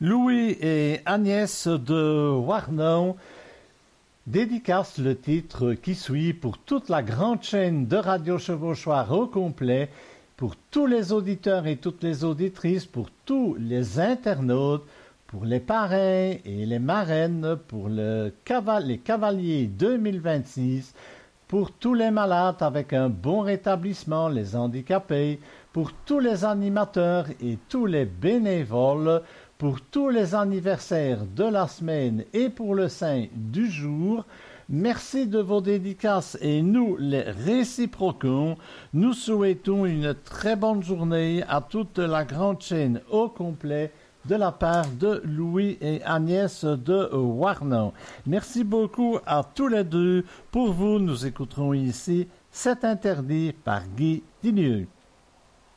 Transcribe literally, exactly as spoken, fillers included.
Louis et Agnès de Warnon dédicacent le titre qui suit pour toute la grande chaîne de Radio Chevauchoir au complet, pour tous les auditeurs et toutes les auditrices, pour tous les internautes, pour les parrains et les marraines, pour le caval- les cavaliers deux mille vingt-six, pour tous les malades avec un bon rétablissement, les handicapés, pour tous les animateurs et tous les bénévoles, pour tous les anniversaires de la semaine et pour le saint du jour. Merci de vos dédicaces et nous les réciproquons. Nous souhaitons une très bonne journée à toute la grande chaîne au complet de la part de Louis et Agnès de Warnon. Merci beaucoup à tous les deux. Pour vous, nous écouterons ici C'est interdit par Guy Dinieux.